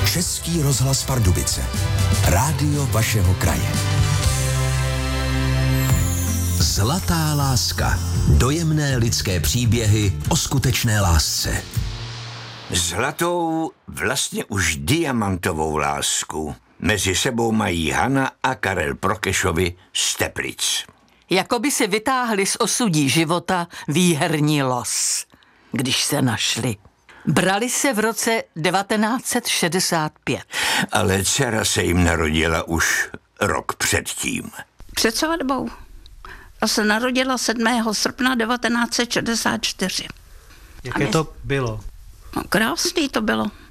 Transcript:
Český rozhlas Pardubice. Rádio vašeho kraje. Zlatá láska. Dojemné lidské příběhy o skutečné lásce. Zlatou, vlastně už diamantovou lásku mezi sebou mají Hana a Karel Prokešovi z Teplic. Jakoby si vytáhli z osudí života výherní los, když se našli. Brali se v roce 1965. Ale dcera se jim narodila už rok předtím. Před svatbou. A se narodila 7. srpna 1964. Jaké to bylo? No, krásný to bylo.